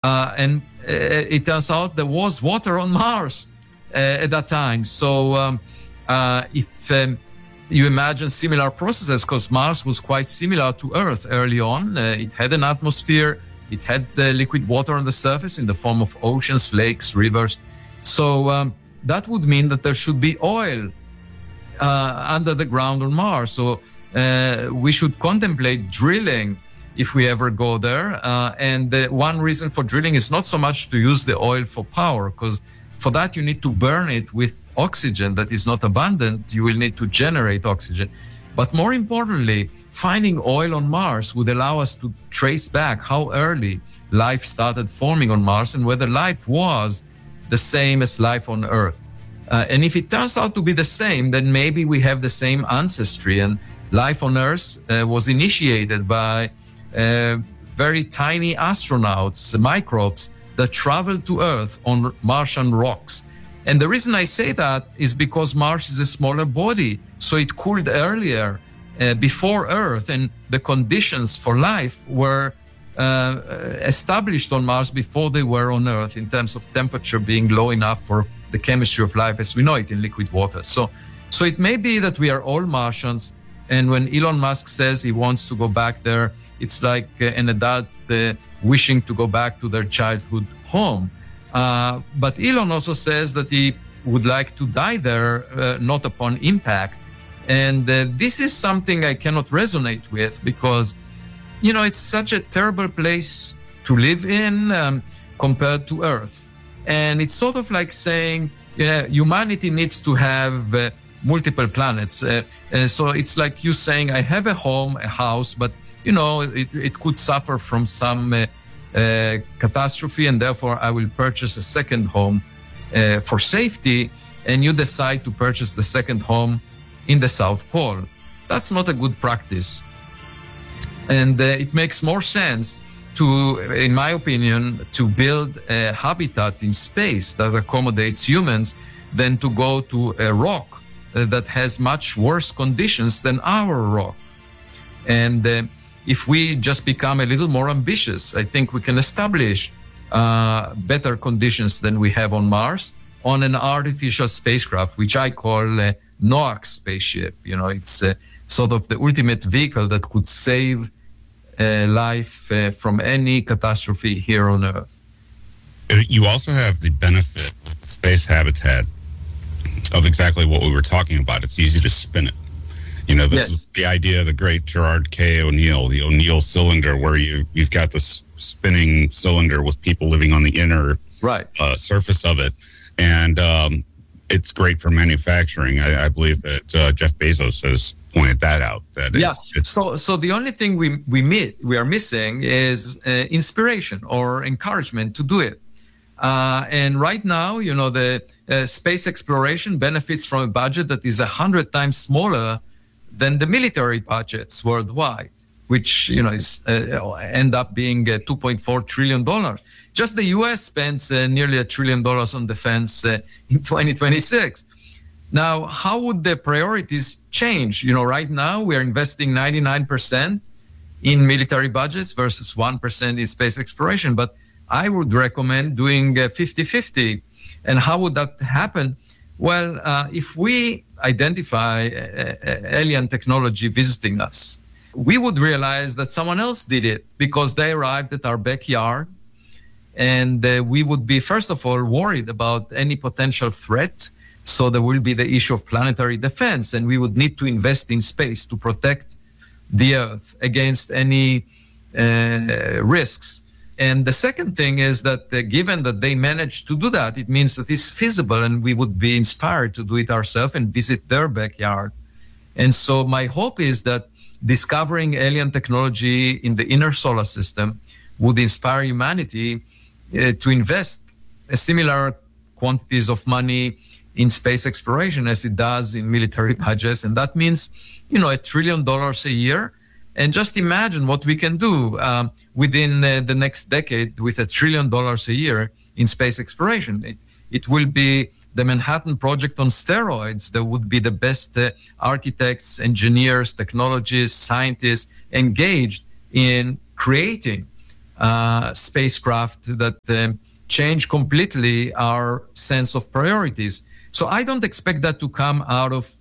And it turns out there was water on Mars at that time. So if you imagine similar processes, because Mars was quite similar to Earth early on. It had an atmosphere. It had liquid water on the surface in the form of oceans, lakes, rivers. So that would mean that there should be oil under the ground on Mars. So we should contemplate drilling if we ever go there. And one reason for drilling is not so much to use the oil for power, because for that you need to burn it with oxygen that is not abundant. You will need to generate oxygen. But more importantly, finding oil on Mars would allow us to trace back how early life started forming on Mars and whether life was the same as life on Earth. And if it turns out to be the same, then maybe we have the same ancestry, and life on Earth was initiated by very tiny astronauts, microbes, that traveled to Earth on Martian rocks. And the reason I say that is because Mars is a smaller body, so it cooled earlier before Earth, and the conditions for life were established on Mars before they were on Earth, in terms of temperature being low enough for the chemistry of life as we know it in liquid water. So it may be that we are all Martians, and when Elon Musk says he wants to go back there, it's like an adult wishing to go back to their childhood home. But Elon also says that he would like to die there, not upon impact. And this is something I cannot resonate with, because, you know, it's such a terrible place to live in compared to Earth. And it's sort of like saying, humanity needs to have multiple planets. So it's like you saying, I have a home, a house, but, you know, it could suffer from some catastrophe, and therefore I will purchase a second home for safety, and you decide to purchase the second home in the South Pole. That's not a good practice. And it makes more sense to, in my opinion, to build a habitat in space that accommodates humans than to go to a rock that has much worse conditions than our rock. And if we just become a little more ambitious, I think we can establish better conditions than we have on Mars on an artificial spacecraft, which I call a NOAC spaceship. You know, it's sort of the ultimate vehicle that could save life from any catastrophe here on Earth. You also have the benefit with space habitat of exactly what we were talking about. It's easy to spin it. You know, this is the idea of the great Gerard K. O'Neill, the O'Neill cylinder, where you've got this spinning cylinder with people living on the inner surface of it. And it's great for manufacturing. I believe that Jeff Bezos has pointed that out. That So the only thing we are missing is inspiration or encouragement to do it. And right now, you know, the space exploration benefits from a budget that is 100 times smaller than the military budgets worldwide, which, you know, is end up being $2.4 trillion. Just the U.S. spends nearly $1 trillion on defense in 2026. Now, how would the priorities change? You know, right now we are investing 99% in military budgets versus 1% in space exploration. But I would recommend doing 50-50. And how would that happen? Well, if we identify alien technology visiting us, we would realize that someone else did it because they arrived at our backyard. And we would be, first of all, worried about any potential threat. So there will be the issue of planetary defense, and we would need to invest in space to protect the Earth against any risks. And the second thing is that given that they managed to do that, it means that it's feasible, and we would be inspired to do it ourselves and visit their backyard. And so my hope is that discovering alien technology in the inner solar system would inspire humanity to invest similar quantities of money in space exploration as it does in military budgets. And that means, you know, $1 trillion a year. And just imagine what we can do within the next decade with $1 trillion a year in space exploration. It will be the Manhattan Project on steroids. There would be the best architects, engineers, technologists, scientists engaged in creating spacecraft that change completely our sense of priorities. So I don't expect that to come out of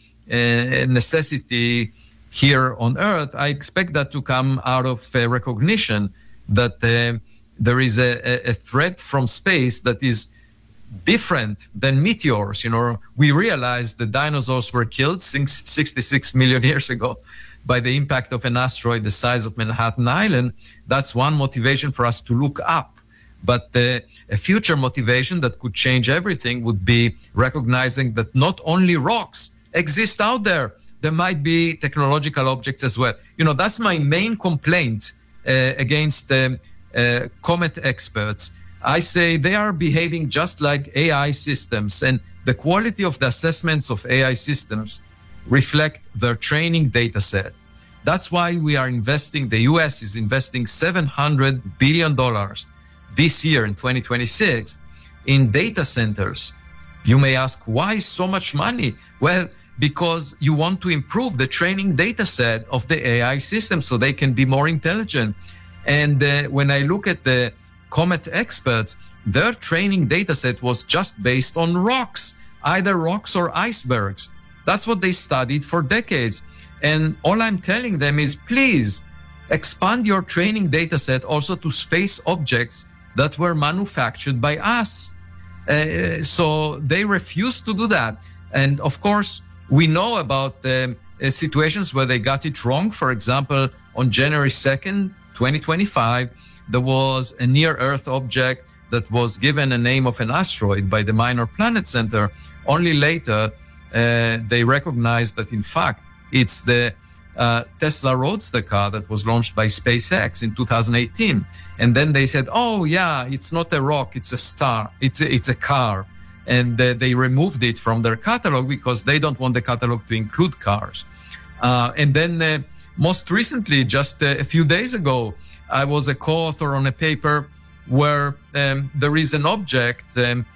necessity here on Earth. I expect that to come out of recognition that there is a threat from space that is different than meteors. You know, we realized the dinosaurs were killed 66 million years ago by the impact of an asteroid the size of Manhattan Island. That's one motivation for us to look up. But a future motivation that could change everything would be recognizing that not only rocks exist out there, there might be technological objects as well. You know, that's my main complaint against comet experts. I say they are behaving just like AI systems, and the quality of the assessments of AI systems reflect their training data set. That's why we are investing, the US is investing $700 billion this year in 2026 in data centers. You may ask, why so much money? Well, because you want to improve the training data set of the AI system so they can be more intelligent. And when I look at the comet experts, their training data set was just based on rocks, either rocks or icebergs. That's what they studied for decades. And all I'm telling them is, please expand your training data set also to space objects that were manufactured by us. So they refuse to do that. And of course, we know about situations where they got it wrong. For example, on January 2nd, 2025, there was a near-Earth object that was given a name of an asteroid by the Minor Planet Center. Only later, they recognized that, in fact, it's the Tesla Roadster car that was launched by SpaceX in 2018. And then they said, oh, yeah, it's not a rock, it's a star, it's a car. And they removed it from their catalog because they don't want the catalog to include cars. And then most recently, just a few days ago, I was a co-author on a paper where there is an object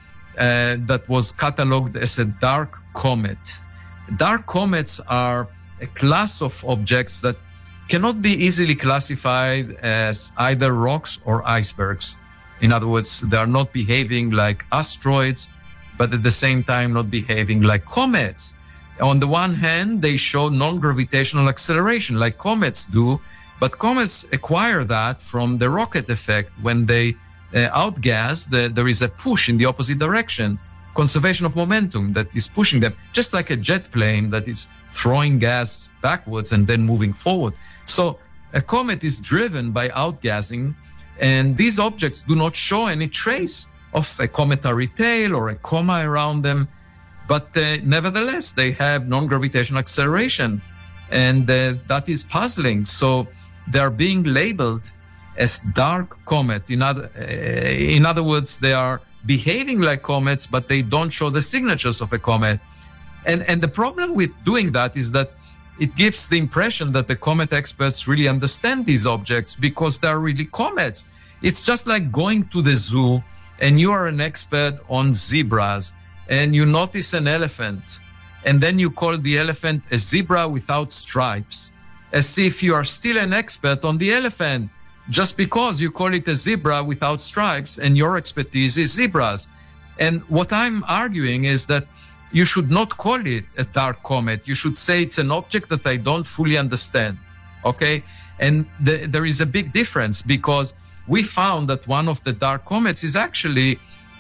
that was cataloged as a dark comet. Dark comets are a class of objects that cannot be easily classified as either rocks or icebergs. In other words, they are not behaving like asteroids, but at the same time not behaving like comets. On the one hand, they show non-gravitational acceleration like comets do, but comets acquire that from the rocket effect. When they outgas, there is a push in the opposite direction, conservation of momentum that is pushing them, just like a jet plane that is throwing gas backwards and then moving forward. So a comet is driven by outgassing, and these objects do not show any trace of a cometary tail or a coma around them, but nevertheless, they have non-gravitational acceleration, and that is puzzling. So they are being labeled as dark comet. In other words, they are behaving like comets, but they don't show the signatures of a comet. And the problem with doing that is that it gives the impression that the comet experts really understand these objects because they are really comets. It's just like going to the zoo and you are an expert on zebras and you notice an elephant and then you call the elephant a zebra without stripes, as if you are still an expert on the elephant just because you call it a zebra without stripes and your expertise is zebras. And what I'm arguing is that you should not call it a dark comet. You should say it's an object that I don't fully understand, okay? And there is a big difference because we found that one of the dark comets is actually,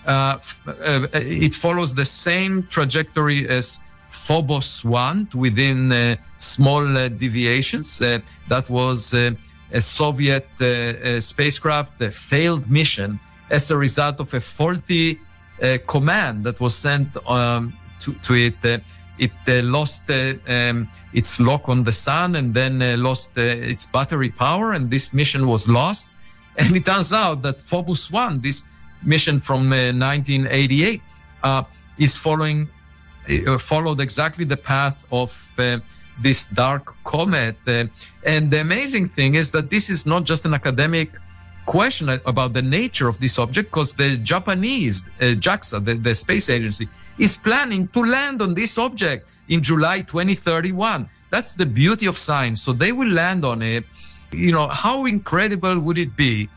it follows the same trajectory as Phobos 1 within small deviations. That was a Soviet spacecraft, a failed mission as a result of a faulty command that was sent to it. It lost its lock on the sun and then lost its battery power, and this mission was lost. And it turns out that Phobos 1, this mission from 1988, is followed exactly the path of this dark comet. And the amazing thing is that this is not just an academic question about the nature of this object, because the Japanese JAXA, the space agency, is planning to land on this object in July 2031. That's the beauty of science. So they will land on it. You know, how incredible would it be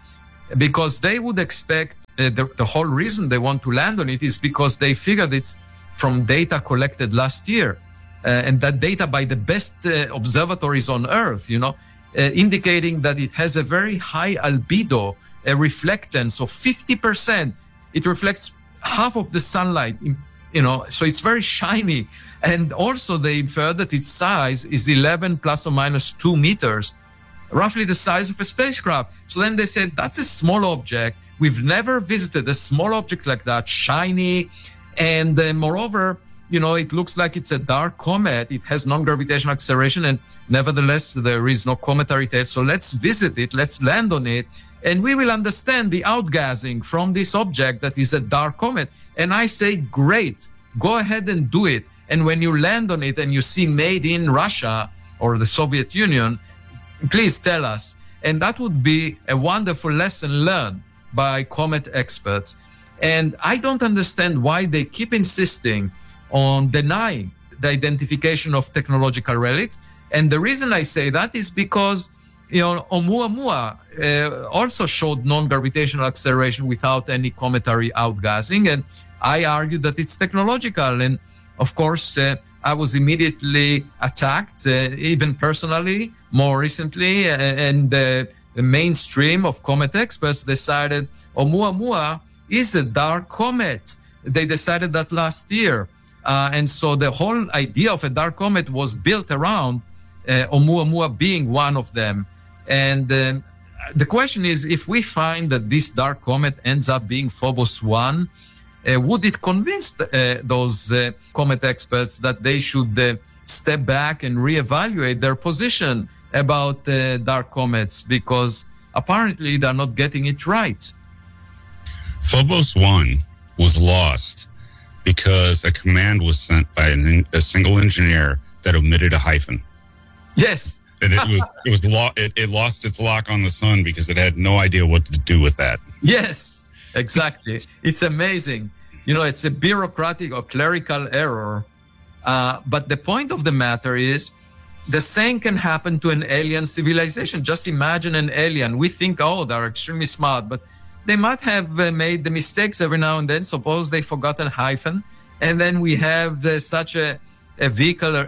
because they would expect the whole reason they want to land on it is because they figured it's from data collected last year, and that data by the best observatories on Earth, indicating that it has a very high albedo, a reflectance of 50%. It reflects half of the sunlight, so it's very shiny. And also they infer that its size is 11 plus or minus 2 meters, roughly the size of a spacecraft. So then they said, that's a small object. We've never visited a small object like that, shiny. And moreover, it looks like it's a dark comet. It has non-gravitational acceleration, and nevertheless, there is no cometary tail. So let's visit it. Let's land on it. And we will understand the outgassing from this object that is a dark comet. And I say, great, go ahead and do it. And when you land on it and you see made in Russia or the Soviet Union, please tell us. And that would be a wonderful lesson learned by comet experts. And I don't understand why they keep insisting on denying the identification of technological relics. And the reason I say that is because, Oumuamua also showed non-gravitational acceleration without any cometary outgassing. And I argue that it's technological. And of course, I was immediately attacked, even personally, more recently. And the mainstream of comet experts decided Oumuamua is a dark comet. They decided that last year. And so the whole idea of a dark comet was built around Oumuamua being one of them. And the question is, if we find that this dark comet ends up being Phobos 1, would it convince those comet experts that they should step back and reevaluate their position about dark comets? Because apparently they're not getting it right. Phobos 1 was lost because a command was sent by a single engineer that omitted a hyphen. Yes. And it lost its lock on the sun because it had no idea what to do with that. Yes, exactly. It's amazing. It's a bureaucratic or clerical error. But the point of the matter is the same can happen to an alien civilization. Just imagine an alien. We think, they're extremely smart, but they might have made the mistakes every now and then. Suppose they forgot a hyphen, and then we have such a vehicle,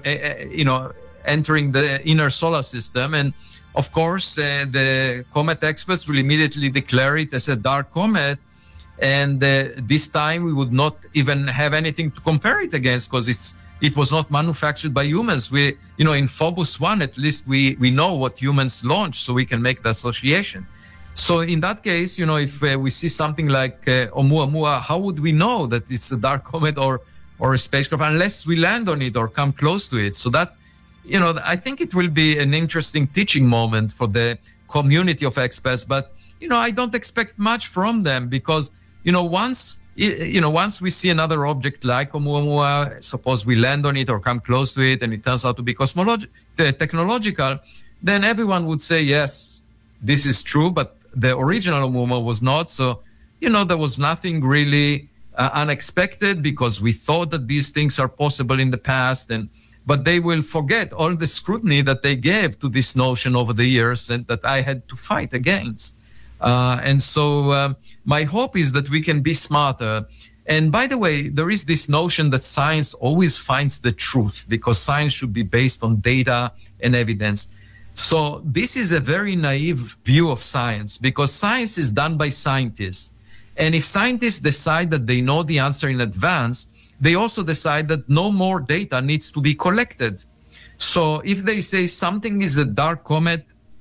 entering the inner solar system. And of course, the comet experts will immediately declare it as a dark comet. And this time we would not even have anything to compare it against because it was not manufactured by humans. In Phobos 1, at least we know what humans launched, so we can make the association. So in that case, if we see something like Oumuamua, how would we know that it's a dark comet or a spacecraft unless we land on it or come close to it? So that, I think it will be an interesting teaching moment for the community of experts. But, I don't expect much from them because, once we see another object like Oumuamua, suppose we land on it or come close to it and it turns out to be technological, then everyone would say, yes, this is true, but the original Oumuamua was not. So, there was nothing really unexpected because we thought that these things are possible in the past. But they will forget all the scrutiny that they gave to this notion over the years and that I had to fight against. And so my hope is that we can be smarter. And by the way, there is this notion that science always finds the truth because science should be based on data and evidence. So this is a very naive view of science because science is done by scientists. And if scientists decide that they know the answer in advance, they also decide that no more data needs to be collected. So if they say something is a dark comet,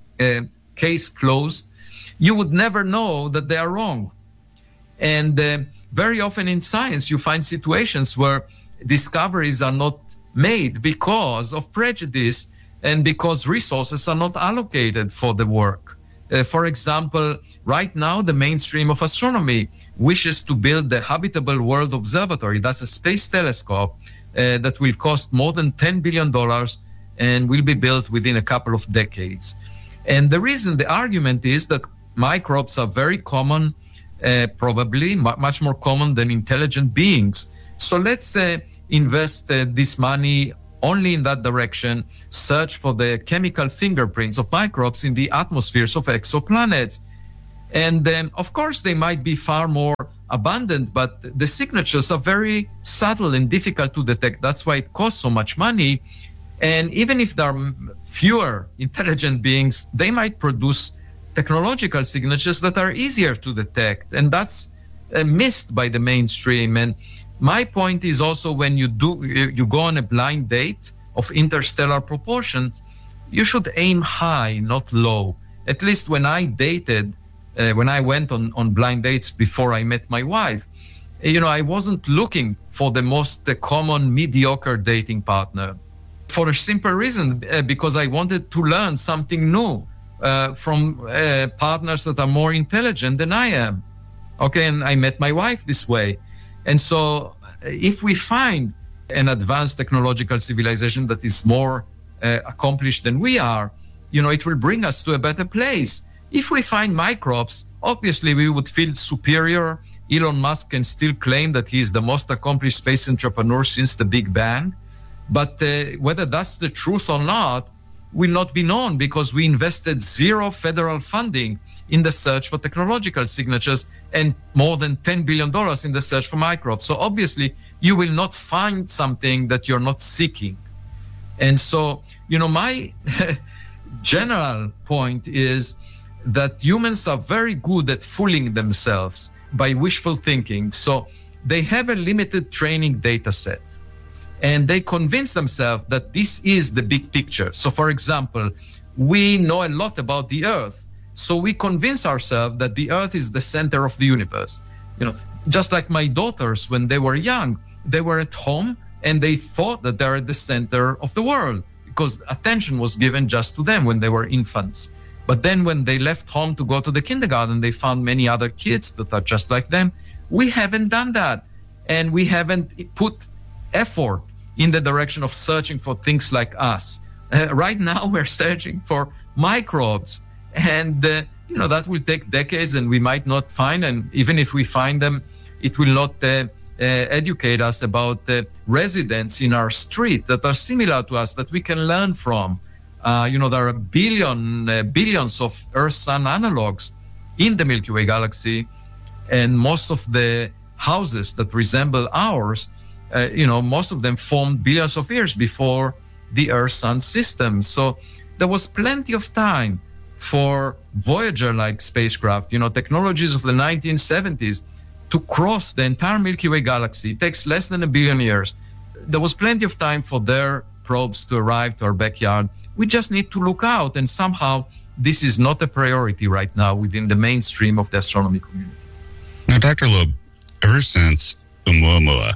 case closed, you would never know that they are wrong. And very often in science, you find situations where discoveries are not made because of prejudice and because resources are not allocated for the work. For example, right now, the mainstream of astronomy wishes to build the Habitable World Observatory. That's a space telescope that will cost more than $10 billion and will be built within a couple of decades. And the argument is that microbes are very common, probably much more common than intelligent beings. So let's invest this money only in that direction, search for the chemical fingerprints of microbes in the atmospheres of exoplanets. And then, of course, they might be far more abundant, but the signatures are very subtle and difficult to detect. That's why it costs so much money. And even if there are fewer intelligent beings, they might produce technological signatures that are easier to detect. And that's missed by the mainstream. And my point is also, when you go on a blind date of interstellar proportions, you should aim high, not low. At least when I dated, when I went on blind dates before I met my wife, I wasn't looking for the most common mediocre dating partner, for a simple reason, because I wanted to learn something new from partners that are more intelligent than I am. Okay, and I met my wife this way. And so if we find an advanced technological civilization that is more accomplished than we are, it will bring us to a better place. If we find microbes, obviously we would feel superior. Elon Musk can still claim that he is the most accomplished space entrepreneur since the Big Bang. But whether that's the truth or not will not be known, because we invested zero federal funding in the search for technological signatures and more than $10 billion in the search for microbes. So obviously you will not find something that you're not seeking. And so, my general point is that humans are very good at fooling themselves by wishful thinking. So they have a limited training data set, and they convince themselves that this is the big picture. So, for example, we know a lot about the Earth, so we convince ourselves that the Earth is the center of the universe. Just like my daughters, when they were young, they were at home and they thought that they're at the center of the world because attention was given just to them when they were infants. But then when they left home to go to the kindergarten, they found many other kids that are just like them. We haven't done that. And we haven't put effort in the direction of searching for things like us. Right now, we're searching for microbes. And, that will take decades and we might not find. And even if we find them, it will not educate us about residents in our street that are similar to us, that we can learn from. There are billions of Earth-Sun analogs in the Milky Way galaxy, and most of the houses that resemble ours, most of them formed billions of years before the Earth-Sun system. So there was plenty of time for Voyager-like spacecraft, technologies of the 1970s, to cross the entire Milky Way galaxy. It takes less than 1 billion years. There was plenty of time for their probes to arrive to our backyard. We just need to look out, and somehow this is not a priority right now within the mainstream of the astronomy community. Now, Dr. Loeb, ever since Oumuamua,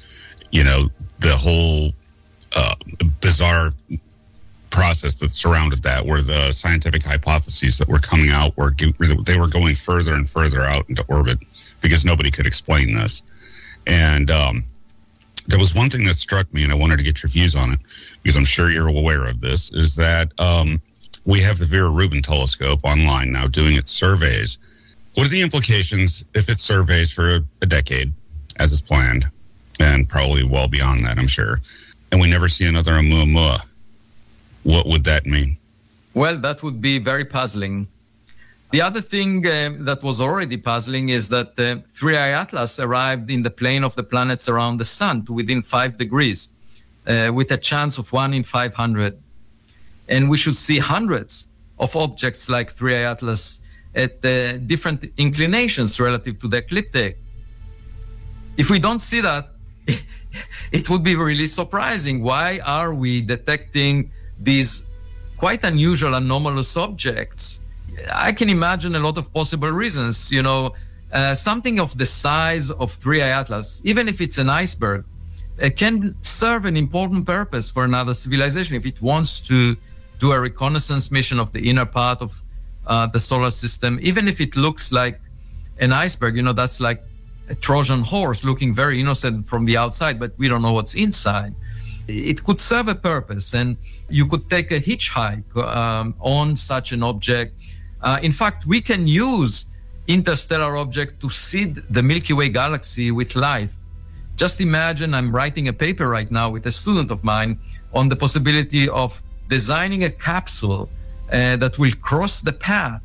the whole bizarre process that surrounded that, where the scientific hypotheses that were coming out they were going further and further out into orbit because nobody could explain this. And there was one thing that struck me, and I wanted to get your views on it, because I'm sure you're aware of this, is that we have the Vera Rubin telescope online now doing its surveys. What are the implications if it surveys for a decade, as is planned, and probably well beyond that, I'm sure, and we never see another Oumuamua? What would that mean? Well, that would be very puzzling. The other thing that was already puzzling is that 3I Atlas arrived in the plane of the planets around the sun to within 5 degrees, with a chance of 1 in 500. And we should see hundreds of objects like 3I Atlas at different inclinations relative to the ecliptic. If we don't see that, it would be really surprising. Why are we detecting these quite unusual, anomalous objects? I can imagine a lot of possible reasons. Something of the size of 3I Atlas, even if it's an iceberg, can serve an important purpose for another civilization if it wants to do a reconnaissance mission of the inner part of the solar system. Even if it looks like an iceberg, that's like a Trojan horse looking very innocent from the outside, but we don't know what's inside. It could serve a purpose, and you could take a hitchhike on such an object. In fact, we can use interstellar objects to seed the Milky Way galaxy with life. Just imagine, I'm writing a paper right now with a student of mine on the possibility of designing a capsule that will cross the path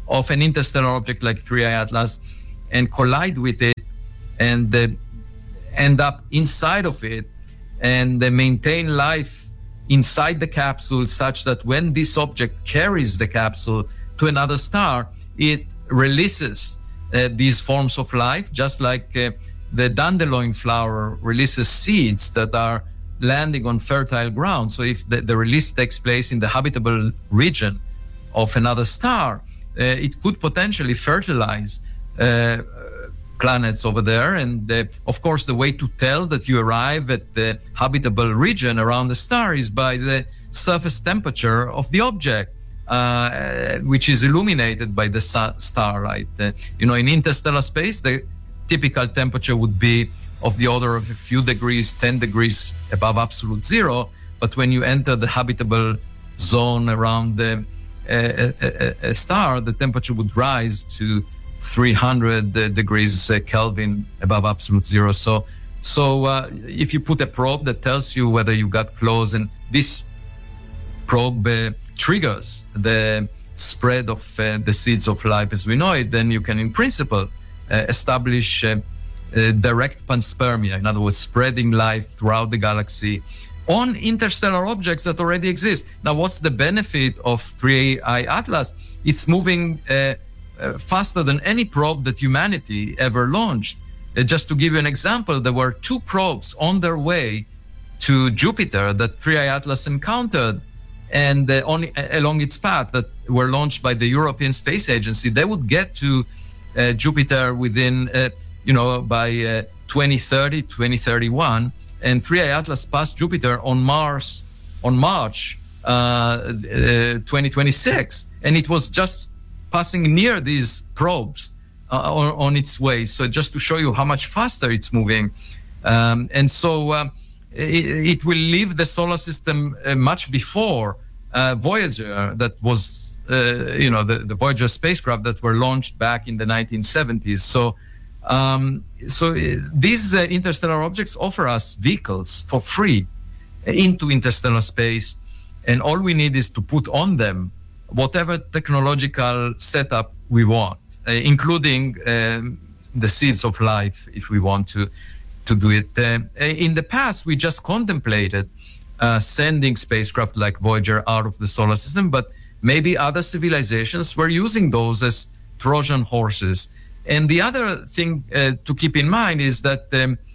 of an interstellar object like 3I Atlas and collide with it and end up inside of it and maintain life inside the capsule such that when this object carries the capsule to another star, it releases these forms of life, just like the dandelion flower releases seeds that are landing on fertile ground. So if the release takes place in the habitable region of another star, it could potentially fertilize planets over there. And of course, the way to tell that you arrive at the habitable region around the star is by the surface temperature of the object, which is illuminated by the starlight. In interstellar space, the typical temperature would be of the order of a few degrees, 10 degrees above absolute zero. But when you enter the habitable zone around a star, the temperature would rise to 300 degrees Kelvin above absolute zero. So if you put a probe that tells you whether you got close, and this probe triggers the spread of the seeds of life as we know it, then you can, in principle, establish direct panspermia, in other words, spreading life throughout the galaxy on interstellar objects that already exist. Now, what's the benefit of 3I Atlas? It's moving faster than any probe that humanity ever launched. Just to give you an example, there were 2 probes on their way to Jupiter that 3I Atlas encountered, and along its path that were launched by the European Space Agency. They would get to Jupiter within, by 2030, 2031, and 3I Atlas passed Jupiter on March 2026, and it was just passing near these probes on its way. So just to show you how much faster it's moving. It will leave the solar system much before Voyager, that was, the Voyager spacecraft that were launched back in the 1970s. So these interstellar objects offer us vehicles for free into interstellar space, and all we need is to put on them whatever technological setup we want, including the seeds of life, if we want to do it. In the past, we just contemplated sending spacecraft like Voyager out of the solar system, but maybe other civilizations were using those as Trojan horses. And the other thing to keep in mind is that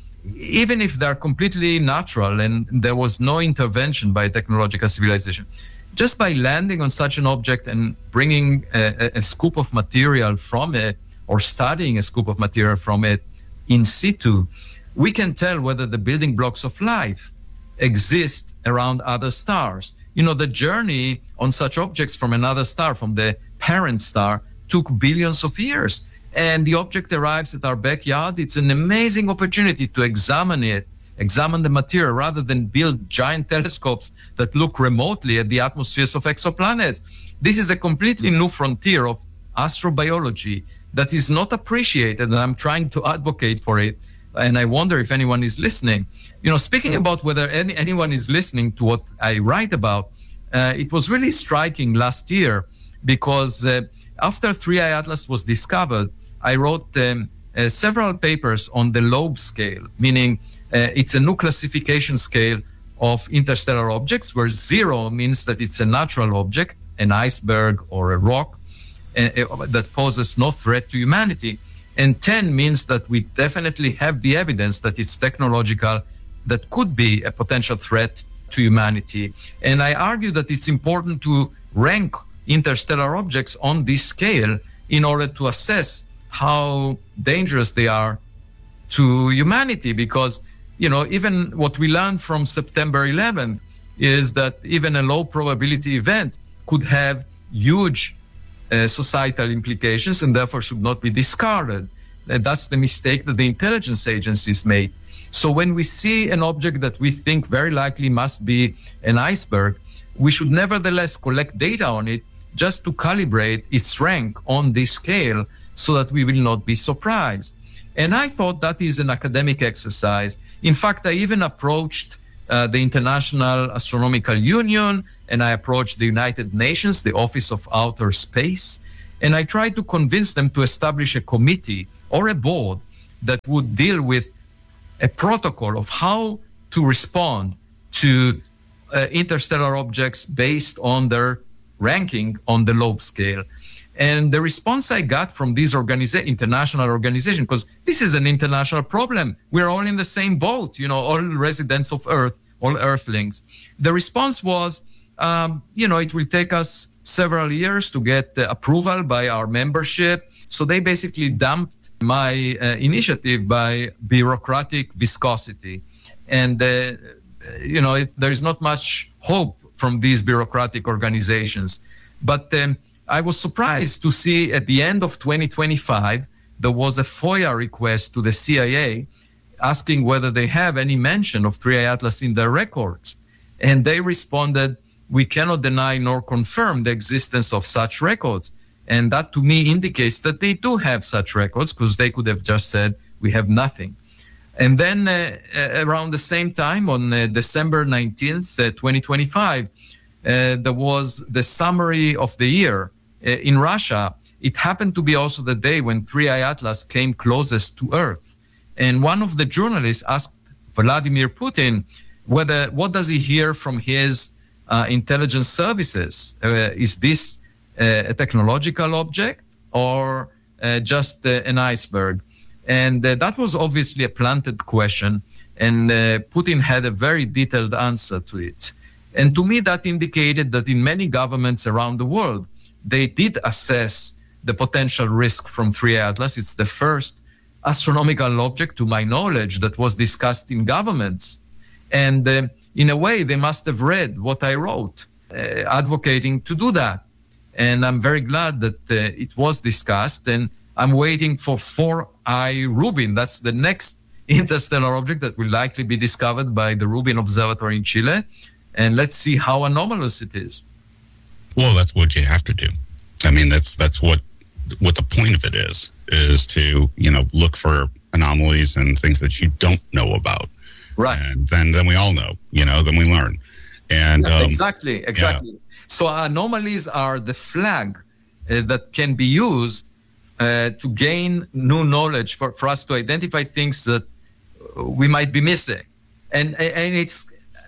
even if they're completely natural and there was no intervention by technological civilization, just by landing on such an object and bringing a scoop of material from it, or studying a scoop of material from it in situ, we can tell whether the building blocks of life exist around other stars. The journey on such objects from another star, from the parent star, took billions of years. And the object arrives at our backyard. It's an amazing opportunity to examine the material, rather than build giant telescopes that look remotely at the atmospheres of exoplanets. This is a completely new frontier of astrobiology that is not appreciated, and I'm trying to advocate for it. And I wonder if anyone is listening. Speaking about whether anyone is listening to what I write about, it was really striking last year, because after 3I Atlas was discovered, I wrote several papers on the Loeb scale, meaning it's a new classification scale of interstellar objects, where 0 means that it's a natural object, an iceberg or a rock, that poses no threat to humanity. And 10 means that we definitely have the evidence that it's technological, that could be a potential threat to humanity. And I argue that it's important to rank interstellar objects on this scale in order to assess how dangerous they are to humanity. Because, even what we learned from September 11th is that even a low probability event could have huge societal implications, and therefore should not be discarded. And that's the mistake that the intelligence agencies made. So when we see an object that we think very likely must be an iceberg, we should nevertheless collect data on it just to calibrate its rank on this scale, so that we will not be surprised. And I thought that is an academic exercise. In fact, I even approached the International Astronomical Union, and I approached the United Nations, the Office of Outer Space, And I tried to convince them to establish a committee or a board that would deal with a protocol of how to respond to interstellar objects based on their ranking on the Loeb scale. And the response I got from these international organizations, because this is an international problem. We're all in the same boat, all residents of Earth, all Earthlings. The response was, it will take us several years to get approval by our membership. So they basically dumped my initiative by bureaucratic viscosity. And, there is not much hope from these bureaucratic organizations. But I was surprised to see at the end of 2025, there was a FOIA request to the CIA asking whether they have any mention of 3I Atlas in their records. And they responded, we cannot deny nor confirm the existence of such records. And that to me indicates that they do have such records, because they could have just said, we have nothing. And then around the same time, on December 19th, 2025, there was the summary of the year in Russia. It happened to be also the day when 3I Atlas came closest to Earth. And one of the journalists asked Vladimir Putin what does he hear from his intelligence services? Is this a technological object or just an iceberg? And that was obviously a planted question. And Putin had a very detailed answer to it. And to me, that indicated that in many governments around the world, they did assess the potential risk from 3I Atlas. It's the first astronomical object, to my knowledge, that was discussed in governments. And in a way, they must have read what I wrote, advocating to do that. And I'm very glad that it was discussed. And I'm waiting for 4I Rubin. That's the next interstellar object that will likely be discovered by the Rubin Observatory in Chile. And let's see how anomalous it is. Well, that's what you have to do. I mean, that's what the point of it is to, look for anomalies and things that you don't know about. Right. And then we all know, then we learn. And exactly. Yeah. So anomalies are the flag that can be used to gain new knowledge for us to identify things that we might be missing. And it's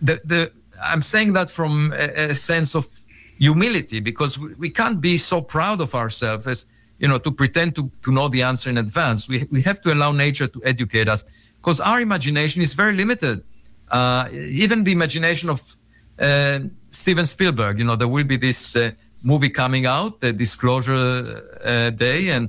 I'm saying that from a sense of humility, because we can't be so proud of ourselves as, to pretend to know the answer in advance. We have to allow nature to educate us, because our imagination is very limited. Even the imagination of Steven Spielberg, there will be this movie coming out, the Disclosure Day, and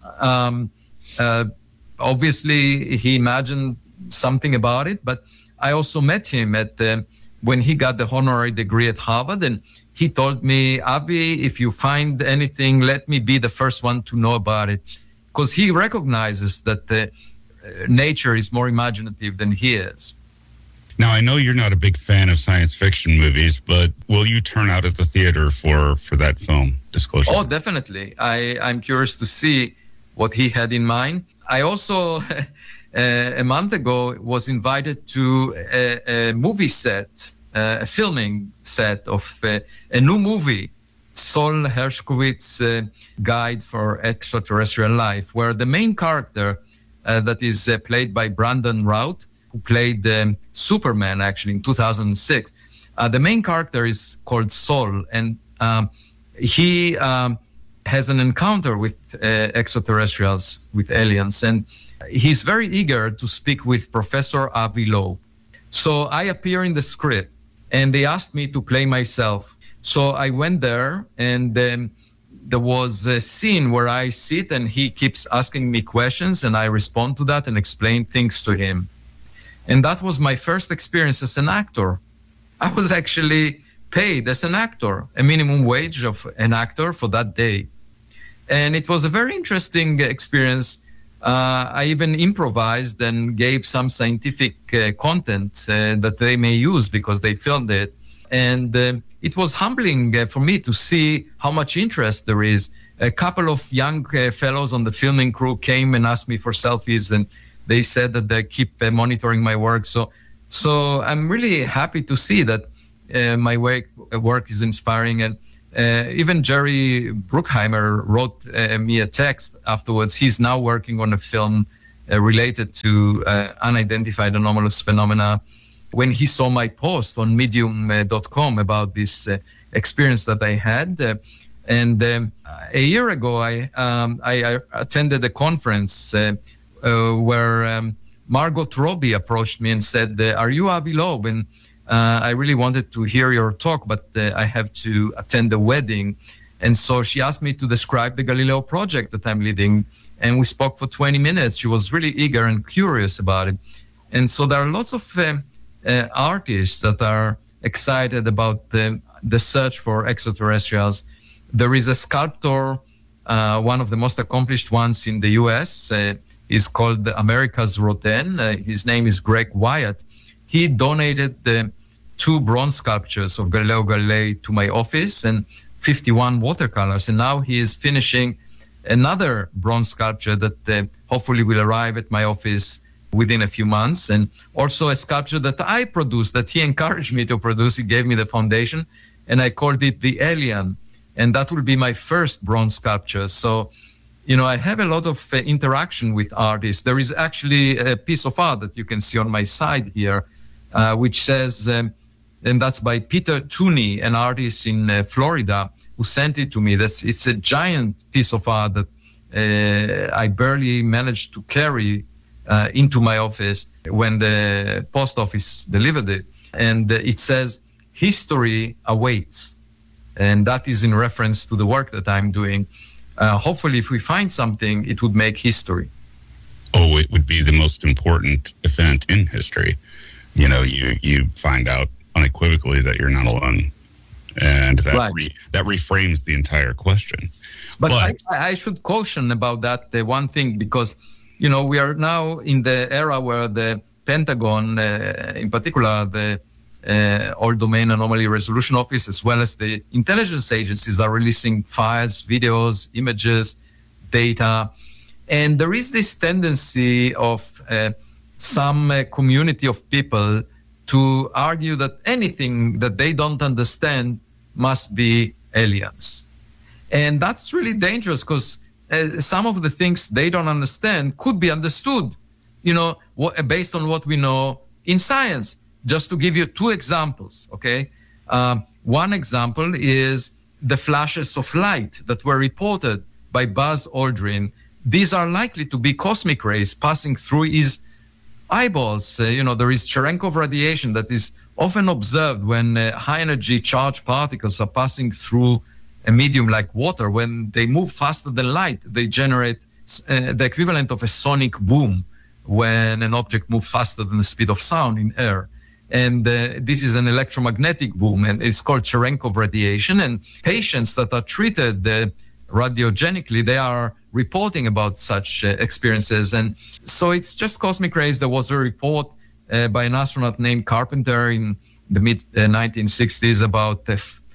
obviously he imagined something about it. But I also met him when he got the honorary degree at Harvard, and he told me, Avi, if you find anything, let me be the first one to know about it, because he recognizes that nature is more imaginative than he is. Now, I know you're not a big fan of science fiction movies, but will you turn out at the theater for that film, Disclosure? Oh, definitely. I'm curious to see what he had in mind. I also, a month ago, was invited to a movie set, a filming set of a new movie, Sol Hershkovitz Guide for Extraterrestrial Life, where the main character that is played by Brandon Routh, who played Superman, actually, in 2006. The main character is called Sol, and he has an encounter with extraterrestrials, with aliens, and he's very eager to speak with Professor Avi Loeb. So I appear in the script, and they asked me to play myself. So I went there, and then there was a scene where I sit, and he keeps asking me questions, and I respond to that and explain things to him. And that was my first experience as an actor. I was actually paid as an actor, a minimum wage of an actor for that day. And it was a very interesting experience. I even improvised and gave some scientific content that they may use because they filmed it. And it was humbling for me to see how much interest there is. A couple of young fellows on the filming crew came and asked me for selfies, and they said that they keep monitoring my work. So I'm really happy to see that my work is inspiring. And even Jerry Bruckheimer wrote me a text afterwards. He's now working on a film related to unidentified anomalous phenomena. When he saw my post on medium.com about this experience that I had. And a year ago, I attended a conference where Margot Robbie approached me and said, are you Avi Loeb? And I really wanted to hear your talk, but I have to attend a wedding. And so she asked me to describe the Galileo project that I'm leading. And we spoke for 20 minutes. She was really eager and curious about it. And so there are lots of artists that are excited about the search for extraterrestrials. There is a sculptor, one of the most accomplished ones in the US. He's called America's Rodin. His name is Greg Wyatt. He donated the 2 bronze sculptures of Galileo Galilei to my office and 51 watercolors. And now he is finishing another bronze sculpture that hopefully will arrive at my office within a few months, and also a sculpture that I produced, that he encouraged me to produce. He gave me the foundation, and I called it the Alien, and that will be my first bronze sculpture. So, I have a lot of interaction with artists. There is actually a piece of art that you can see on my side here, which says, and that's by Peter Tooney, an artist in Florida, who sent it to me. It's a giant piece of art that I barely managed to carry into my office when the post office delivered it. And it says, history awaits. And that is in reference to the work that I'm doing. Hopefully, if we find something, it would make history. Oh, it would be the most important event in history. You find out unequivocally that you're not alone. And that, right. That reframes the entire question. But I should caution about that one thing, because we are now in the era where the Pentagon, in particular, the All Domain Anomaly Resolution Office, as well as the intelligence agencies, are releasing files, videos, images, data. And there is this tendency of some community of people to argue that anything that they don't understand must be aliens. And that's really dangerous, because some of the things they don't understand could be understood, based on what we know in science. Just to give you 2 examples, okay? One example is the flashes of light that were reported by Buzz Aldrin. These are likely to be cosmic rays passing through his eyeballs. There is Cherenkov radiation that is often observed when high-energy charged particles are passing through a medium like water. When they move faster than light, they generate the equivalent of a sonic boom when an object moves faster than the speed of sound in air. And this is an electromagnetic boom, and it's called Cherenkov radiation. And patients that are treated radiogenically, they are reporting about such experiences. And so it's just cosmic rays. There was a report by an astronaut named Carpenter in the mid-1960s about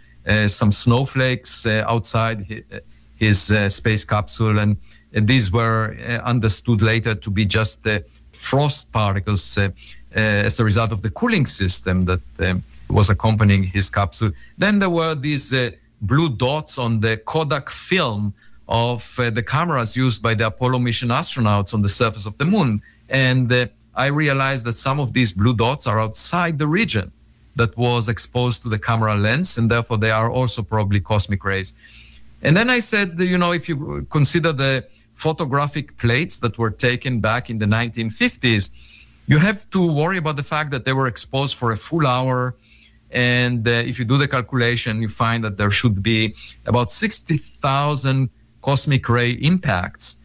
some snowflakes outside his space capsule. And these were understood later to be just frost particles as a result of the cooling system that was accompanying his capsule. Then there were these blue dots on the Kodak film of the cameras used by the Apollo mission astronauts on the surface of the moon. And I realized that some of these blue dots are outside the region that was exposed to the camera lens, and therefore they are also probably cosmic rays. And then I said, if you consider the photographic plates that were taken back in the 1950s, you have to worry about the fact that they were exposed for a full hour. And if you do the calculation, you find that there should be about 60,000 cosmic ray impacts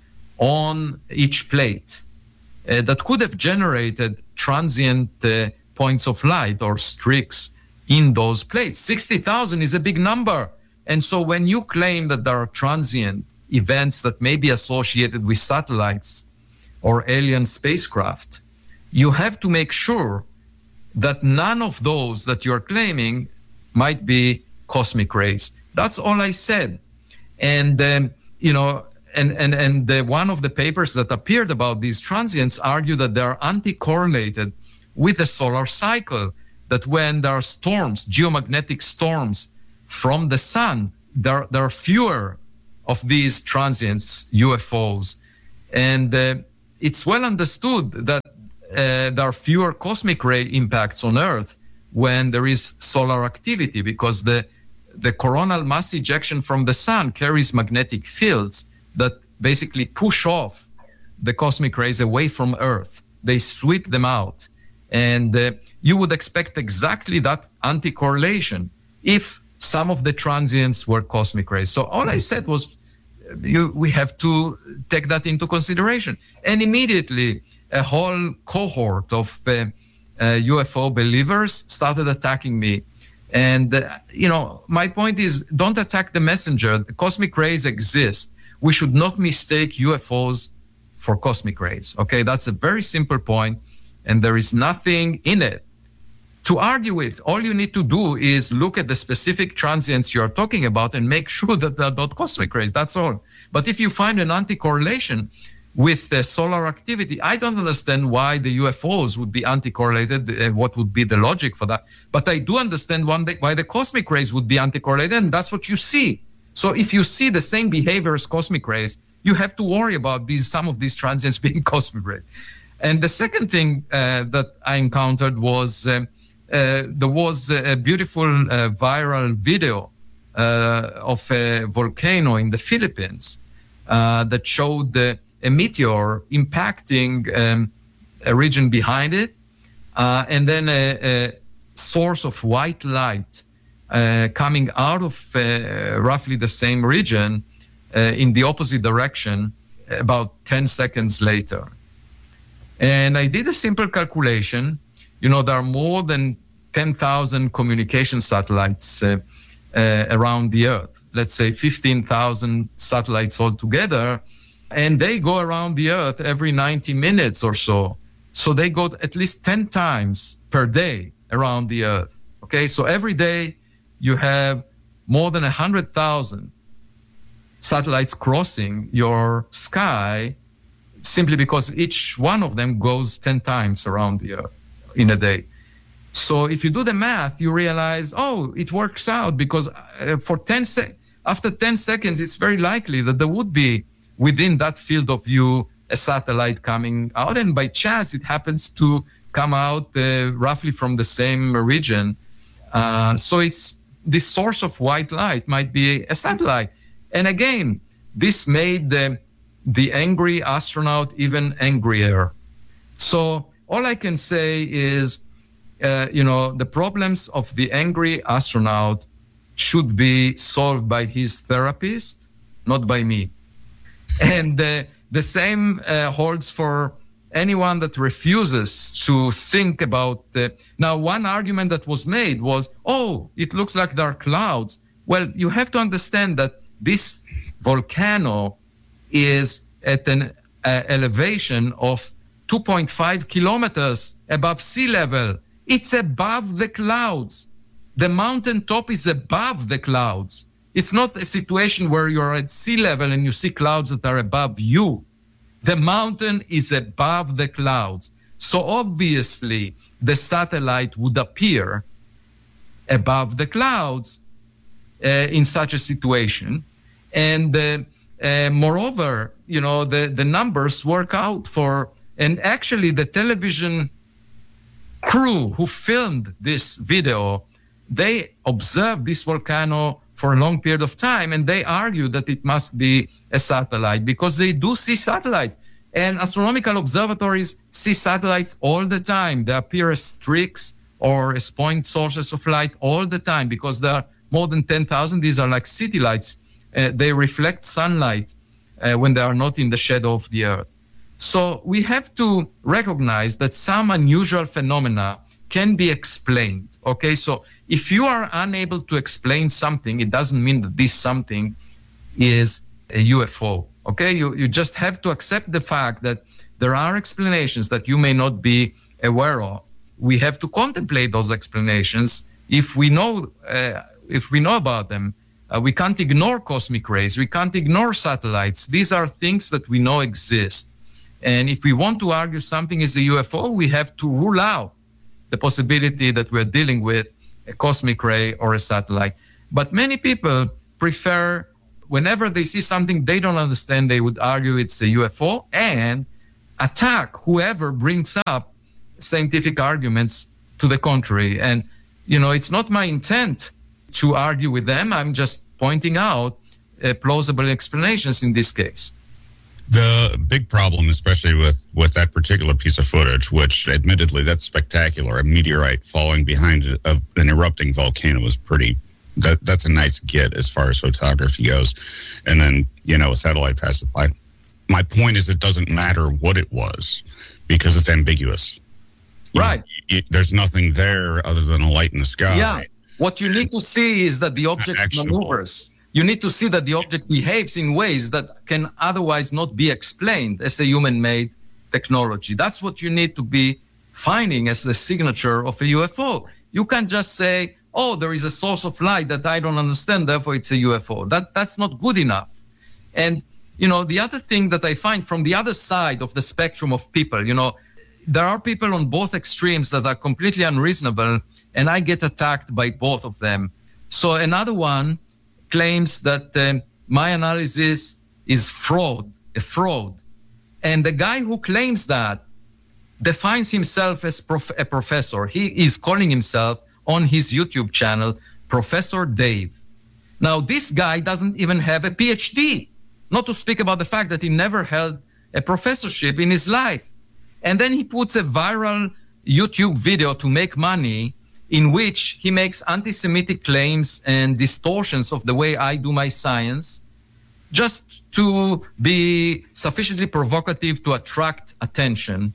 on each plate that could have generated transient points of light or streaks in those plates. 60,000 is a big number. And so when you claim that there are transient events that may be associated with satellites or alien spacecraft, you have to make sure that none of those that you're claiming might be cosmic rays. That's all I said. And, one of the papers that appeared about these transients argue that they are anti-correlated with the solar cycle, that when there are storms, geomagnetic storms from the sun, there are fewer of these transients, UFOs, and it's well understood that there are fewer cosmic ray impacts on Earth when there is solar activity, because the coronal mass ejection from the sun carries magnetic fields that basically push off the cosmic rays away from Earth. They sweep them out. And you would expect exactly that anti-correlation if some of the transients were cosmic rays. So all I said was, we have to take that into consideration. And immediately, a whole cohort of UFO believers started attacking me. And, my point is, don't attack the messenger. The cosmic rays exist. We should not mistake UFOs for cosmic rays. Okay, that's a very simple point, and there is nothing in it to argue with. All you need to do is look at the specific transients you're talking about and make sure that they're not cosmic rays. That's all. But if you find an anti-correlation with the solar activity, I don't understand why the UFOs would be anti-correlated and what would be the logic for that. But I do understand why the cosmic rays would be anti-correlated, and that's what you see. So if you see the same behavior as cosmic rays, you have to worry about some of these transients being cosmic rays. And the second thing that I encountered was there was a beautiful viral video of a volcano in the Philippines that showed a meteor impacting a region behind it, and then a source of white light coming out of roughly the same region in the opposite direction about 10 seconds later. And I did a simple calculation. There are more than 10,000 communication satellites around the Earth. Let's say 15,000 satellites altogether. And they go around the Earth every 90 minutes or so. So they go at least 10 times per day around the Earth. Okay, so every day you have more than 100,000 satellites crossing your sky, simply because each one of them goes 10 times around the Earth in a day. So if you do the math, you realize, it works out, because after 10 seconds, it's very likely that there would be within that field of view a satellite coming out, and by chance it happens to come out roughly from the same region. So it's this source of white light might be a satellite. And again, this made the angry astronaut even angrier. So all I can say is, the problems of the angry astronaut should be solved by his therapist, not by me. And the same holds for anyone that refuses to think about now, one argument that was made was, it looks like there are clouds. Well, you have to understand that this volcano is at an elevation of 2.5 kilometers above sea level. It's above the clouds. The mountaintop is above the clouds. It's not a situation where you're at sea level and you see clouds that are above you. The mountain is above the clouds. So obviously, the satellite would appear above the clouds in such a situation. And moreover, the numbers work out for, and actually the television crew who filmed this video, they observed this volcano for a long period of time, and they argue that it must be a satellite because they do see satellites. And astronomical observatories see satellites all the time. They appear as streaks or as point sources of light all the time because there are more than 10,000. These are like city lights. They reflect sunlight when they are not in the shadow of the Earth. So we have to recognize that some unusual phenomena can be explained. Okay, so if you are unable to explain something, it doesn't mean that this something is a UFO. Okay, you just have to accept the fact that there are explanations that you may not be aware of. We have to contemplate those explanations. If we know about them, we can't ignore cosmic rays. We can't ignore satellites. These are things that we know exist. And if we want to argue something is a UFO, we have to rule out the possibility that we're dealing with a cosmic ray or a satellite. But many people prefer, whenever they see something they don't understand, they would argue it's a UFO and attack whoever brings up scientific arguments to the contrary. And, it's not my intent to argue with them. I'm just pointing out plausible explanations in this case. The big problem, especially with that particular piece of footage, which admittedly that's spectacular, a meteorite falling behind an erupting volcano is that's a nice get as far as photography goes. And then, a satellite passes by. My point is it doesn't matter what it was because it's ambiguous. Right. There's nothing there other than a light in the sky. Yeah. What you need to see is that the object maneuvers. You need to see that the object behaves in ways that can otherwise not be explained as a human-made technology. That's what you need to be finding as the signature of a UFO. You can't just say, oh, there is a source of light that I don't understand, therefore it's a UFO. That's not good enough. And, the other thing that I find from the other side of the spectrum of people, there are people on both extremes that are completely unreasonable, and I get attacked by both of them. So another one claims that my analysis is a fraud. And the guy who claims that defines himself as a professor. He is calling himself on his YouTube channel, Professor Dave. Now, this guy doesn't even have a PhD, not to speak about the fact that he never held a professorship in his life. And then he puts a viral YouTube video to make money in which he makes anti-Semitic claims and distortions of the way I do my science, just to be sufficiently provocative to attract attention.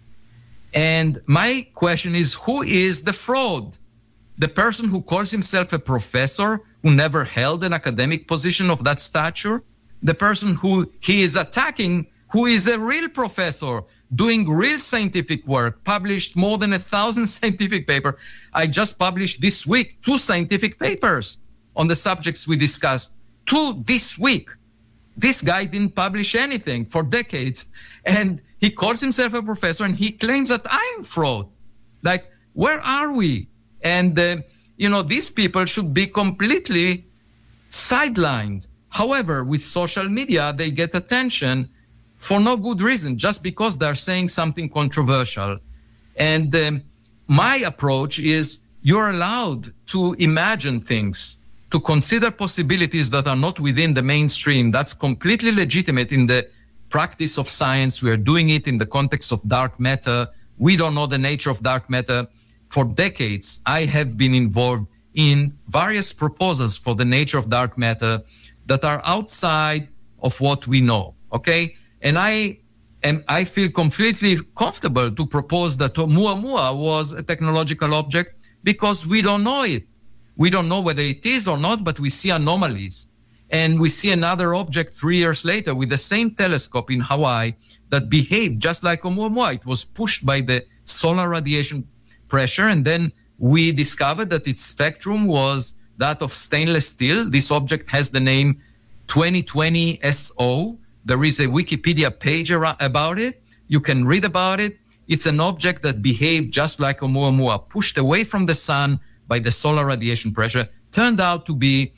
And my question is, who is the fraud? The person who calls himself a professor, who never held an academic position of that stature? The person who he is attacking, who is a real professor, doing real scientific work, published more than 1,000 scientific papers. I just published this week 2 scientific papers on the subjects we discussed. 2 this week. This guy didn't publish anything for decades. And he calls himself a professor and he claims that I'm fraud. Like, where are we? And, these people should be completely sidelined. However, with social media, they get attention for no good reason, just because they're saying something controversial. And my approach is you're allowed to imagine things, to consider possibilities that are not within the mainstream. That's completely legitimate in the practice of science. We are doing it in the context of dark matter. We don't know the nature of dark matter. For decades, I have been involved in various proposals for the nature of dark matter that are outside of what we know, okay? And I feel completely comfortable to propose that Oumuamua was a technological object because we don't know it. We don't know whether it is or not, but we see anomalies. And we see another object 3 years later with the same telescope in Hawaii that behaved just like Oumuamua. It was pushed by the solar radiation pressure, and then we discovered that its spectrum was that of stainless steel. This object has the name 2020 SO. There is a Wikipedia page about it. You can read about it. It's an object that behaved just like Oumuamua, pushed away from the sun by the solar radiation pressure. Turned out to be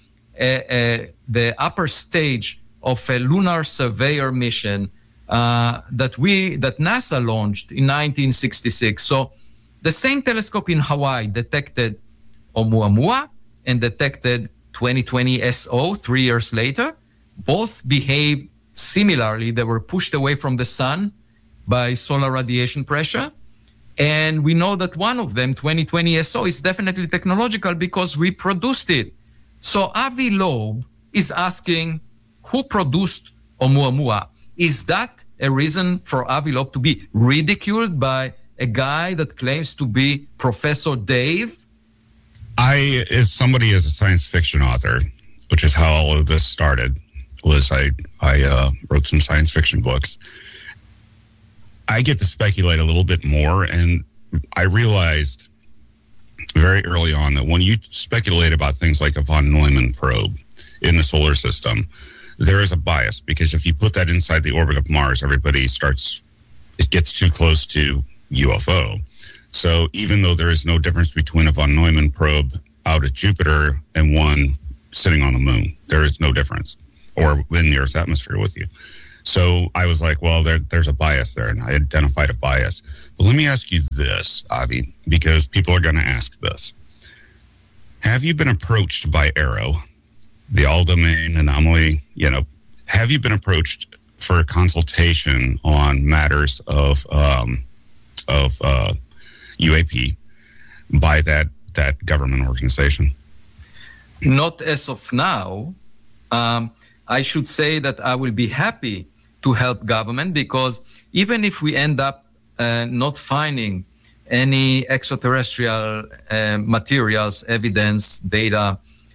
the upper stage of a lunar surveyor mission that NASA launched in 1966. So the same telescope in Hawaii detected Oumuamua and detected 2020 SO 3 years later. Both behaved similarly. They were pushed away from the sun by solar radiation pressure. And we know that one of them, 2020 SO, is definitely technological because we produced it. So Avi Loeb is asking, who produced Oumuamua? Is that a reason for Avi Loeb to be ridiculed by a guy that claims to be Professor Dave? As somebody as a science fiction author, which is how all of this started, was I wrote some science fiction books. I get to speculate a little bit more, and I realized very early on that when you speculate about things like a von Neumann probe in the solar system, there is a bias, because if you put that inside the orbit of Mars, it gets too close to UFO. So even though there is no difference between a von Neumann probe out at Jupiter and one sitting on the moon. There is no difference, or in the Earth's atmosphere with you. So I was like, well, there's a bias there, and I identified a bias. But let me ask you this, Avi, because people are going to ask this. Have you been approached by AARO, the all-domain anomaly, have you been approached for a consultation on matters of UAP by that government organization? Not as of now. I should say that I will be happy to help government, because even if we end up not finding any extraterrestrial materials, evidence, data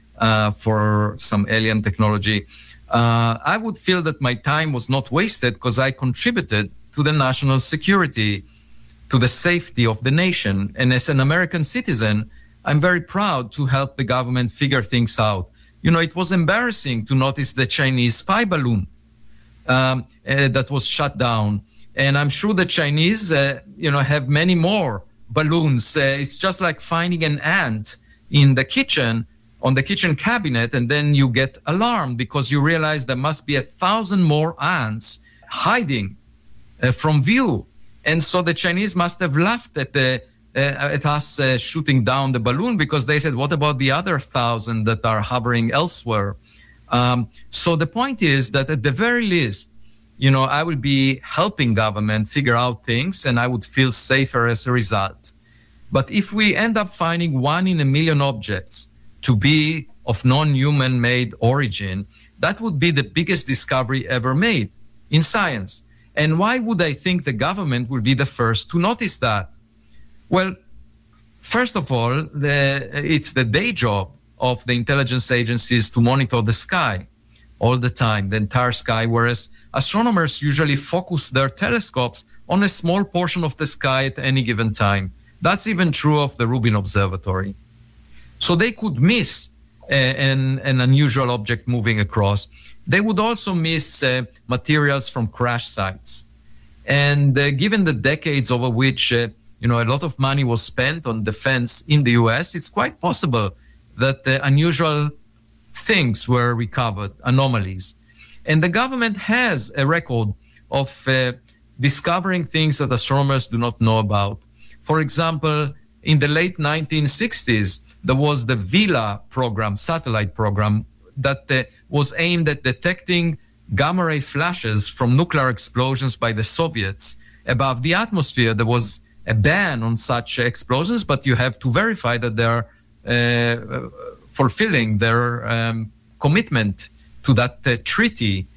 for some alien technology, I would feel that my time was not wasted, because I contributed to the national security, to the safety of the nation. And as an American citizen, I'm very proud to help the government figure things out. It was embarrassing to notice the Chinese spy balloon that was shut down. And I'm sure the Chinese, have many more balloons. It's just like finding an ant in the kitchen, on the kitchen cabinet, and then you get alarmed because you realize there must be 1,000 more ants hiding from view. And so the Chinese must have laughed at us shooting down the balloon, because they said, what about the other 1,000 that are hovering elsewhere? So the point is that at the very least, I will be helping government figure out things, and I would feel safer as a result. But if we end up finding 1 in a million objects to be of non-human made origin, that would be the biggest discovery ever made in science. And why would I think the government will be the first to notice that? Well, first of all, it's the day job of the intelligence agencies to monitor the sky all the time, the entire sky, whereas astronomers usually focus their telescopes on a small portion of the sky at any given time. That's even true of the Rubin Observatory. So they could miss an unusual object moving across. They would also miss materials from crash sites. And given the decades over which a lot of money was spent on defense in the US, it's quite possible that unusual things were recovered, anomalies. And the government has a record of discovering things that astronomers do not know about. For example, in the late 1960s, there was the VILA program, satellite program, that was aimed at detecting gamma ray flashes from nuclear explosions by the Soviets above the atmosphere. There was a ban on such explosions, but you have to verify that they're fulfilling their commitment to that treaty.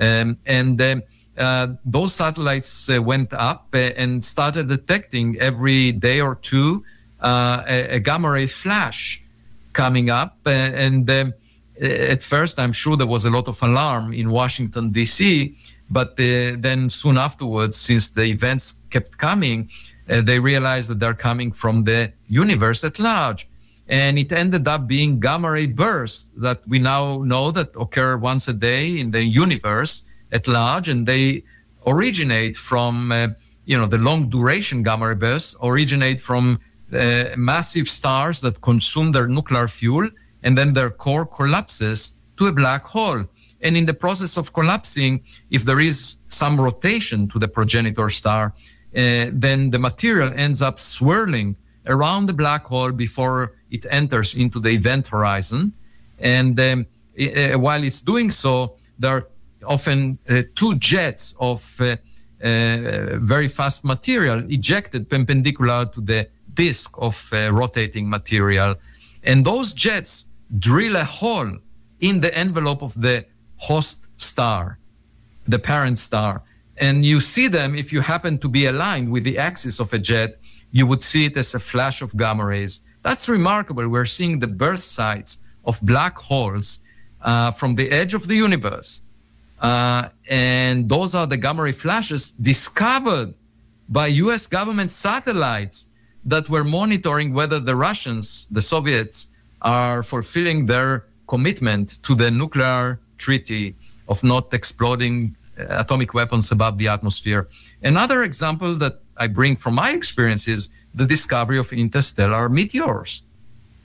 Those satellites went up and started detecting every day or two a gamma ray flash coming up. At first, I'm sure there was a lot of alarm in Washington, D.C., but then soon afterwards, since the events kept coming, they realized that they're coming from the universe at large. And it ended up being gamma ray bursts that we now know that occur once a day in the universe at large, and they originate from, the long duration gamma ray bursts originate from massive stars that consume their nuclear fuel, and then their core collapses to a black hole. And in the process of collapsing, if there is some rotation to the progenitor star, then the material ends up swirling around the black hole before it enters into the event horizon. And while it's doing so, there are often 2 jets of very fast material ejected perpendicular to the disk of rotating material. And those jets drill a hole in the envelope of the host star, the parent star. And you see them, if you happen to be aligned with the axis of a jet, you would see it as a flash of gamma rays. That's remarkable. We're seeing the birth sites of black holes from the edge of the universe. And those are the gamma ray flashes discovered by US government satellites that were monitoring whether the Russians, the Soviets, are fulfilling their commitment to the nuclear treaty of not exploding atomic weapons above the atmosphere. Another example that I bring from my experience is the discovery of interstellar meteors.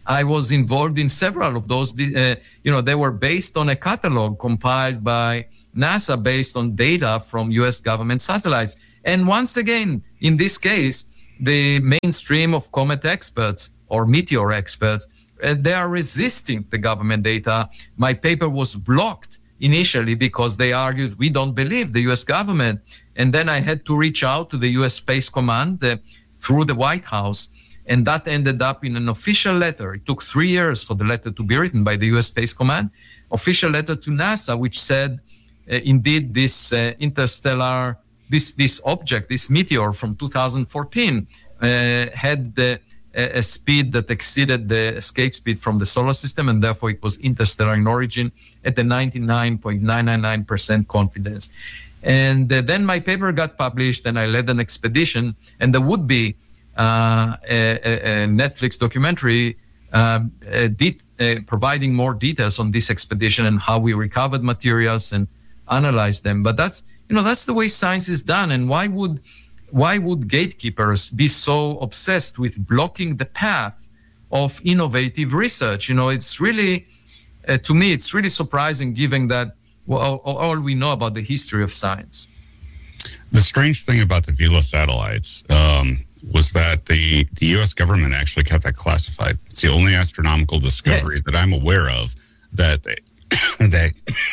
I was involved in several of those. They were based on a catalog compiled by NASA based on data from U.S. government satellites. And once again, in this case, the mainstream of comet experts or meteor experts, they are resisting the government data. My paper was blocked initially because they argued we don't believe the U.S. government. And then I had to reach out to the U.S. Space Command through the White House. And that ended up in an official letter. It took 3 years for the letter to be written by the U.S. Space Command, official letter to NASA, which said, indeed, this interstellar, this object, this meteor from 2014 had a speed that exceeded the escape speed from the solar system, and therefore it was interstellar in origin at the 99.999% confidence. And then my paper got published, and I led an expedition, and there would be a Netflix documentary providing more details on this expedition and how we recovered materials and analyzed them. But that's the way science is done. And why would gatekeepers be so obsessed with blocking the path of innovative research? It's really, to me, it's really surprising given that all we know about the history of science. The strange thing about the Vela satellites was that the U.S. government actually kept that classified. It's the only astronomical discovery that I'm aware of that they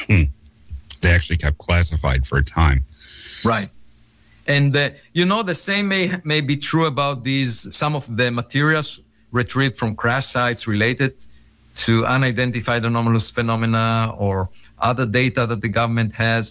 actually kept classified for a time. Right. And, the same may be true about some of the materials retrieved from crash sites related to unidentified anomalous phenomena or other data that the government has.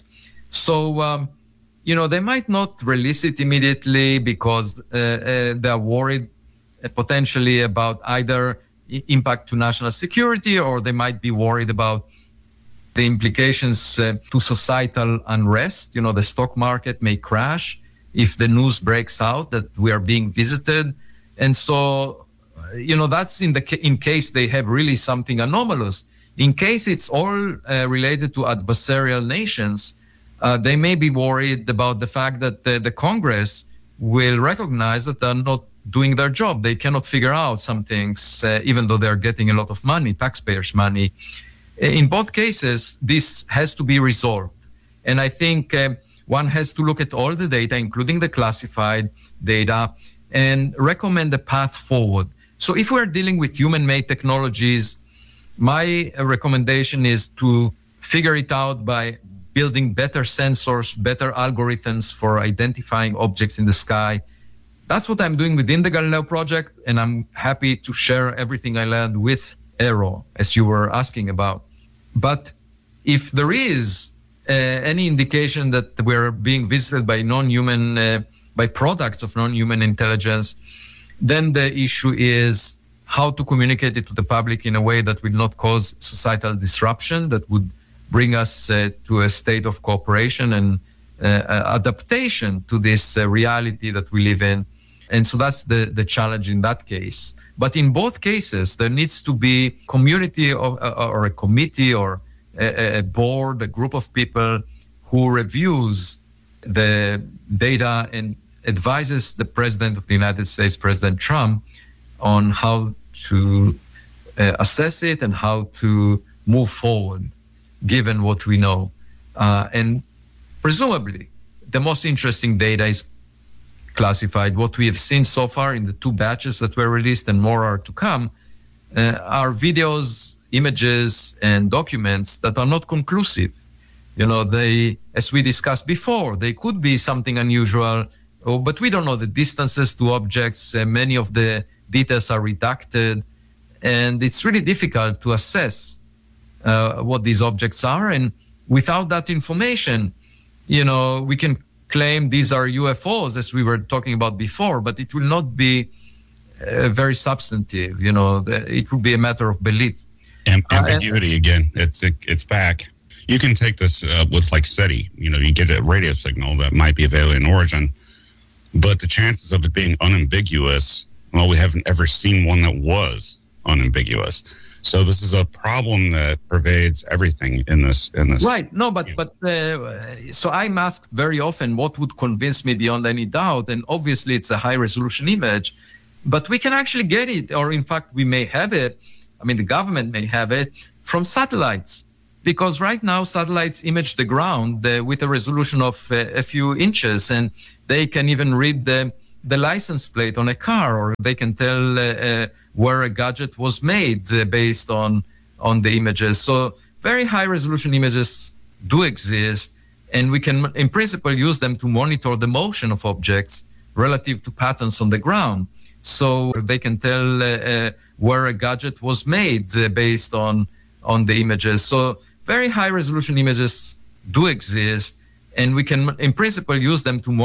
So, they might not release it immediately because they're worried potentially about either impact to national security, or they might be worried about the implications to societal unrest. The stock market may crash if the news breaks out that we are being visited. And so, that's in case they have really something anomalous. In case it's all related to adversarial nations, they may be worried about the fact that the Congress will recognize that they're not doing their job. They cannot figure out some things, even though they're getting a lot of money, taxpayers' money. In both cases, this has to be resolved. And I think one has to look at all the data, including the classified data, and recommend a path forward. So if we're dealing with human-made technologies, my recommendation is to figure it out by building better sensors, better algorithms for identifying objects in the sky. That's what I'm doing within the Galileo project, and I'm happy to share everything I learned with Aero, as you were asking about. But if there is any indication that we're being visited by by products of non-human intelligence, then the issue is how to communicate it to the public in a way that will not cause societal disruption, that would bring us to a state of cooperation and adaptation to this reality that we live in. And so that's the challenge in that case. But in both cases, there needs to be community or a committee or a board, a group of people who reviews the data and advises the President of the United States, President Trump, on how to assess it and how to move forward, given what we know. And presumably, the most interesting data is classified. What we have seen so far in the 2 batches that were released, and more are to come, are videos, images, and documents that are not conclusive. They, as we discussed before, they could be something unusual, but we don't know the distances to objects. Many of the details are redacted, and it's really difficult to assess what these objects are. And without that information, we can claim these are UFOs, as we were talking about before, but it will not be very substantive. It will be a matter of belief. Ambiguity again. It's back. You can take this with like SETI. You get a radio signal that might be of alien origin, but the chances of it being unambiguous, well, we haven't ever seen one that was unambiguous. So this is a problem that pervades everything in this. Right. No, but so I'm asked very often what would convince me beyond any doubt, and obviously it's a high resolution image. But we can actually get it, or in fact, we may have it. I mean, the government may have it from satellites, because right now satellites image the ground with a resolution of a few inches, and they can even read the license plate on a car, or they can tell where a gadget was made based on the images. So very high resolution images do exist, and we can, in principle, use them to monitor the motion of objects relative to patterns on the ground. So they can tell where a gadget was made based on the images. So very high resolution images do exist, and we can, in principle, use them to